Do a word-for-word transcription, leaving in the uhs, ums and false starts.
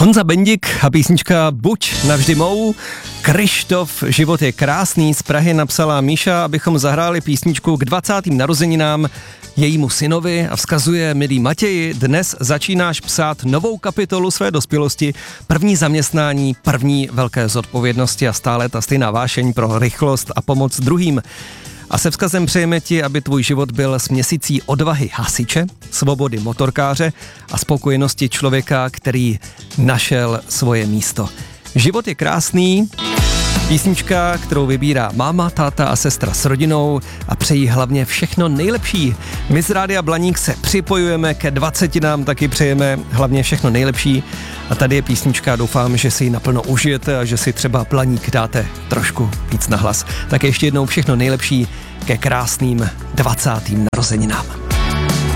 Honza Bendik a písnička Buď navždy mou. Krištof, život je krásný, z Prahy napsala Míša, abychom zahráli písničku k dvacátým narozeninám jejímu synovi a vzkazuje: milý Matěji, dnes začínáš psát novou kapitolu své dospělosti, první zaměstnání, první velké zodpovědnosti a stále ta stejná vášeň pro rychlost a pomoc druhým. A se vzkazem přejeme ti, aby tvůj život byl směsicí odvahy hasiče, svobody motorkáře a spokojenosti člověka, který našel svoje místo. Život je krásný, písnička, kterou vybírá máma, táta a sestra s rodinou a přejí hlavně všechno nejlepší. My z Rádia Blaník se připojujeme ke dvacetinám, taky přejeme hlavně všechno nejlepší. A tady je písnička, doufám, že si ji naplno užijete a že si třeba Blaník dáte trošku víc na hlas. Tak ještě jednou všechno nejlepší ke krásným dvacátým narozeninám.